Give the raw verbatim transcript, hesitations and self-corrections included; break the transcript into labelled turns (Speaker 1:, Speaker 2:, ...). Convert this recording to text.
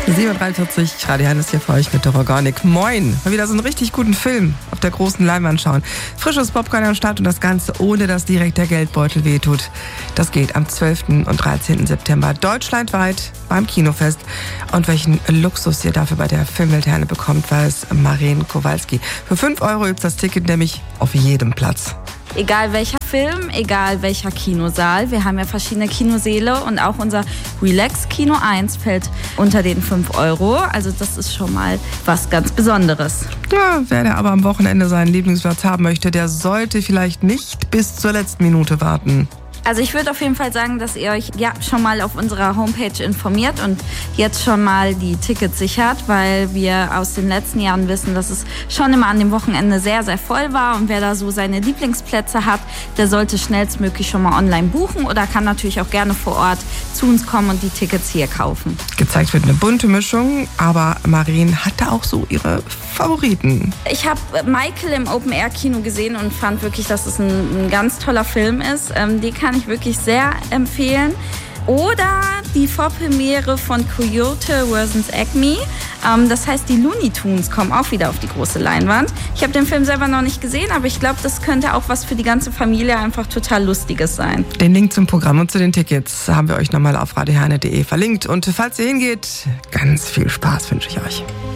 Speaker 1: sieben Uhr dreiundvierzig, Radio Heinz hier für euch mit der Organic. Moin! Mal wieder so einen richtig guten Film auf der großen Leinwand schauen. Frisches Popcorn am Start und das Ganze ohne, dass direkt der Geldbeutel wehtut. Das geht am zwölften und dreizehnten September deutschlandweit beim Kinofest. Und welchen Luxus ihr dafür bei der Filmweltherne bekommt, weiß Maren Kowalski. Für fünf Euro gibt's das Ticket nämlich auf jedem Platz.
Speaker 2: Egal welcher Film, egal welcher Kinosaal. Wir haben ja verschiedene Kinosäle und auch unser Relax Kino eins fällt unter den fünf Euro. Also das ist schon mal was ganz Besonderes.
Speaker 1: Ja, wer da aber am Wochenende seinen Lieblingsplatz haben möchte, der sollte vielleicht nicht bis zur letzten Minute warten.
Speaker 2: Also ich würde auf jeden Fall sagen, dass ihr euch ja schon mal auf unserer Homepage informiert und jetzt schon mal die Tickets sichert, weil wir aus den letzten Jahren wissen, dass es schon immer an dem Wochenende sehr, sehr voll war. Und wer da so seine Lieblingsplätze hat, der sollte schnellstmöglich schon mal online buchen oder kann natürlich auch gerne vor Ort zu uns kommen und die Tickets hier kaufen.
Speaker 1: Gezeigt wird eine bunte Mischung, aber Maren hatte auch so ihre Favoriten.
Speaker 2: Ich habe Michael im Open-Air-Kino gesehen und fand wirklich, dass es ein, ein ganz toller Film ist. Ähm, die kann ich wirklich sehr empfehlen. Oder die Vorpremiere von Coyote versus. Acme. Ähm, das heißt, die Looney Tunes kommen auch wieder auf die große Leinwand. Ich habe den Film selber noch nicht gesehen, aber ich glaube, das könnte auch was für die ganze Familie einfach total Lustiges sein.
Speaker 1: Den Link zum Programm und zu den Tickets haben wir euch nochmal auf radioherne punkt de verlinkt. Und falls ihr hingeht, ganz viel Spaß wünsche ich euch.